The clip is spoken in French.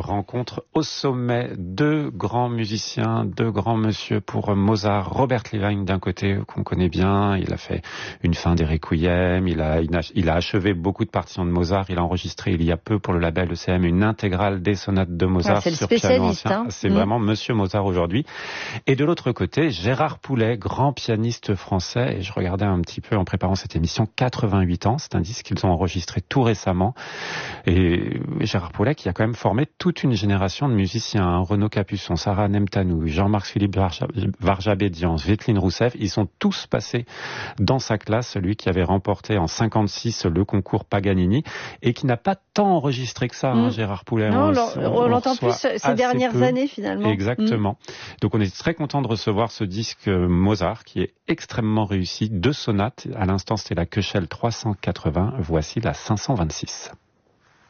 rencontre au sommet. Deux grands musiciens, deux grands monsieur pour Mozart. Robert Levine d'un côté, qu'on connaît bien, il a fait une fin des Requiem, il a achevé beaucoup de partitions de Mozart, il a enregistré il y a peu pour le label ECM une intégrale des sonates de Mozart sur piano ancien. C'est vraiment monsieur Mozart aujourd'hui. Et de l'autre côté, Gérard Poulet, grand pianiste français, et je regardais un petit peu en préparant cette émission, 88 ans, c'est un disque qu'ils ont enregistré tout récemment. Et Gérard Poulet qui a quand même formé toute une génération de musiciens, Renaud Capuçon, Sarah Nemtanou, Jean-Marc Philippe Varjabédian, Svetlin Rousseff, ils sont tous passés dans sa classe, celui qui avait remporté en 56 le concours Paganini et qui n'a pas tant enregistré que ça, Gérard Poulet. Non, on l'entend plus ces dernières années finalement. Exactement. Donc on est très content de recevoir ce disque Mozart qui est extrêmement réussi, 2 sonates. À l'instant c'était la Köchel 380, voici la 526.